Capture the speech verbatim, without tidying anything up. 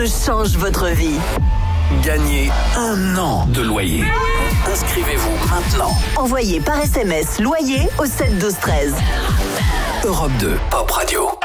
deux change votre vie. Gagnez un an de loyer. Inscrivez-vous maintenant. Envoyez par S M S loyer au sept douze treize. Europe deux, Pop Radio.